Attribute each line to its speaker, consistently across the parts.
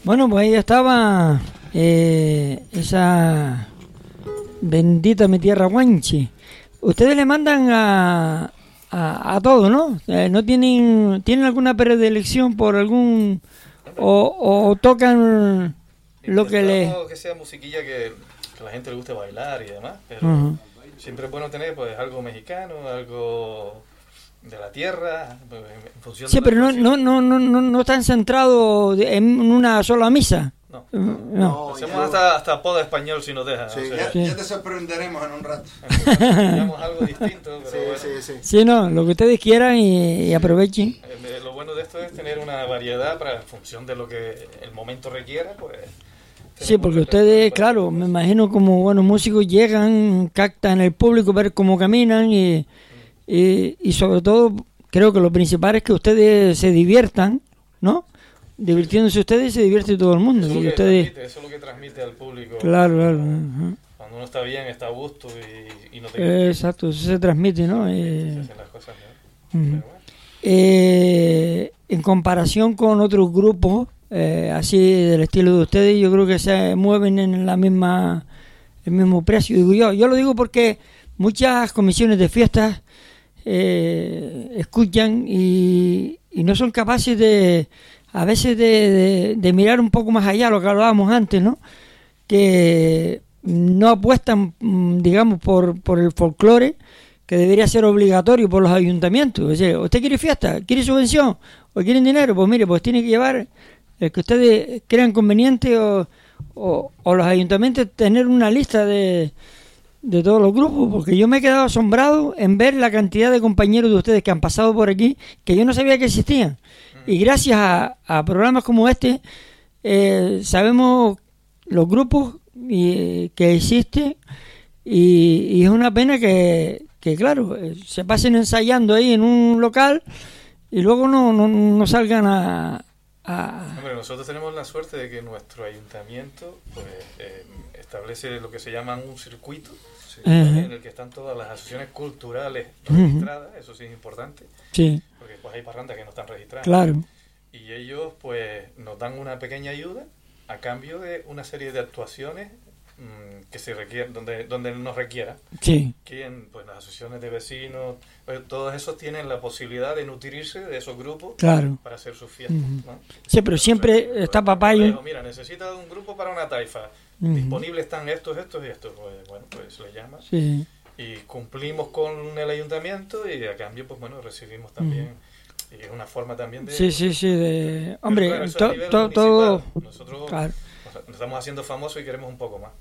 Speaker 1: Bueno, pues ahí estaba esa bendita mi tierra Guanche. Ustedes le mandan a todo, ¿no? ¿No tienen alguna predilección por algún... o tocan lo que le...
Speaker 2: que sea musiquilla que la gente le guste bailar y demás, pero siempre es bueno tener pues algo mexicano, algo de la tierra, pues, en función
Speaker 1: sí,
Speaker 2: de
Speaker 1: pero no están centrados en una sola misa.
Speaker 2: No. Hacemos hasta poda español si nos dejan.
Speaker 3: Sí,
Speaker 2: o sea,
Speaker 3: ya te sorprenderemos en un rato.
Speaker 2: Hacemos algo distinto, pero
Speaker 3: sí.
Speaker 1: Sí, no, lo que ustedes quieran y aprovechen.
Speaker 2: Lo bueno de esto es tener una variedad para, en función de lo que el momento requiera, pues...
Speaker 1: Sí, porque ustedes, claro, me imagino como buenos músicos llegan, captan el público, ver cómo caminan y sobre todo creo que lo principal es que ustedes se diviertan, ¿no? Divirtiéndose ustedes, se divierte todo el mundo.
Speaker 2: Eso,
Speaker 1: y ustedes...
Speaker 2: eso es lo que transmite al público.
Speaker 1: Claro.
Speaker 2: Cuando uno está bien, está a gusto y no te...
Speaker 1: Exacto, eso se transmite, ¿no?
Speaker 2: Se hacen las cosas, ¿no?
Speaker 1: En comparación con otros grupos, así del estilo de ustedes, yo creo que se mueven en el mismo precio. Digo yo lo digo porque muchas comisiones de fiestas escuchan y no son capaces a veces de mirar un poco más allá, lo que hablábamos antes, ¿no? Que no apuestan, digamos, por el folclore, que debería ser obligatorio por los ayuntamientos. Es decir, ¿usted quiere fiesta? ¿Quiere subvención? ¿O quieren dinero? Pues mire, pues tiene que llevar el que ustedes crean conveniente o los ayuntamientos tener una lista de todos los grupos, porque yo me he quedado asombrado en ver la cantidad de compañeros de ustedes que han pasado por aquí, que yo no sabía que existían. Y gracias a programas como este, sabemos los grupos que existen y es una pena que claro, se pasen ensayando ahí en un local y luego no salgan a...
Speaker 2: Hombre, nosotros tenemos la suerte de que nuestro ayuntamiento pues, establece lo que se llama un circuito en el que están todas las asociaciones culturales registradas, eso sí es importante.
Speaker 1: Sí.
Speaker 2: Porque pues hay parrandas que no están registradas.
Speaker 1: Claro.
Speaker 2: Y ellos pues nos dan una pequeña ayuda a cambio de una serie de actuaciones que se requieren, donde nos requiera.
Speaker 1: Sí.
Speaker 2: Pues las asociaciones de vecinos, pues, todos esos tienen la posibilidad de nutrirse de esos grupos para hacer sus fiestas. ¿No?
Speaker 1: Sí, pero siempre está papá y...
Speaker 2: Mira, necesita un grupo para una taifa. Disponibles están estos y estos. Pues, bueno, pues le llama. Sí. Y cumplimos con el ayuntamiento y a cambio, pues bueno, recibimos también... Y es una forma también de...
Speaker 1: Sí. Hombre,
Speaker 2: claro,
Speaker 1: todo...
Speaker 2: Nosotros
Speaker 1: claro.
Speaker 2: Nos estamos haciendo famosos y queremos un poco más.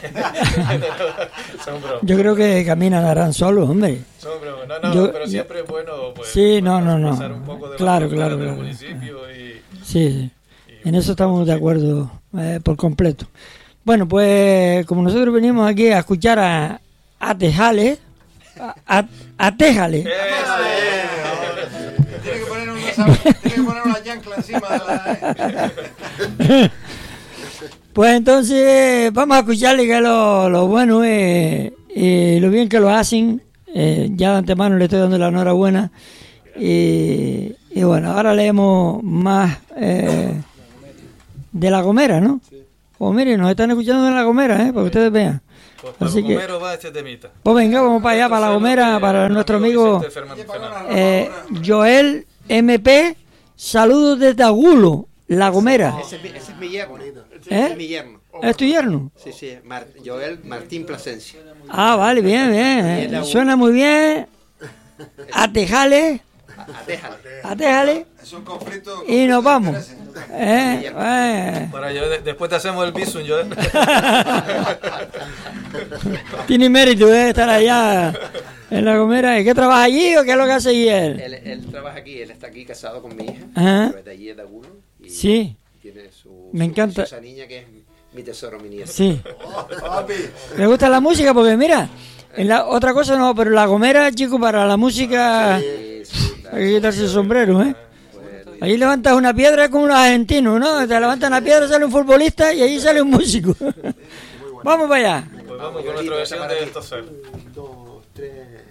Speaker 1: Yo creo que caminan solos, hombre.
Speaker 2: Pero siempre es bueno pues,
Speaker 1: sí,
Speaker 2: pasar un poco de
Speaker 1: claro.
Speaker 2: del municipio y...
Speaker 1: Sí. En eso estamos de acuerdo por completo. Bueno, pues como nosotros venimos aquí a escuchar a Tejale, a Tejale.
Speaker 3: Tiene que poner una chancla encima de la...
Speaker 1: Pues entonces vamos a escucharle que lo bueno es lo bien que lo hacen. Ya de antemano le estoy dando la enhorabuena. Y bueno, ahora leemos más de La Gomera, ¿no? Pues miren, nos están escuchando en La Gomera, para que ustedes vean.
Speaker 2: Pues para
Speaker 1: así
Speaker 2: La Gomera va este temita.
Speaker 1: Pues venga, vamos para allá, para La Gomera, para nuestro amigo Joel MP. Saludos desde Agulo, La Gomera.
Speaker 4: Ese es mi yerno.
Speaker 1: ¿Es
Speaker 4: mi yerno.
Speaker 1: ¿Es tu yerno?
Speaker 4: Sí, Joel Martín Plasencia.
Speaker 1: Ah, vale, bien. Suena muy bien. A Tejale. A Tejale.
Speaker 3: Es un conflicto
Speaker 1: y nos vamos.
Speaker 2: Para después te hacemos el bisum, Joel.
Speaker 1: Tiene mérito estar allá en La Gomera. ¿Y qué trabaja allí o qué es lo que hace allí él?
Speaker 4: Él trabaja aquí, él está aquí casado con mi hija.
Speaker 1: Ajá.
Speaker 4: De allí de Agulo.
Speaker 1: Sí.
Speaker 4: Tiene
Speaker 1: me encanta.
Speaker 4: Esa niña que es mi tesoro, mi nieta.
Speaker 1: Sí. Me gusta la música porque mira, otra cosa no, pero La Gomera, chico, para la música hay que quitarse el sombrero, Ahí levantas una piedra como unos argentinos, ¿no? Te levantan una piedra, sale un futbolista y ahí sale un músico. Vamos para allá.
Speaker 2: Pues vamos con nuestra versión de Tosel.
Speaker 4: 1, 2, 3...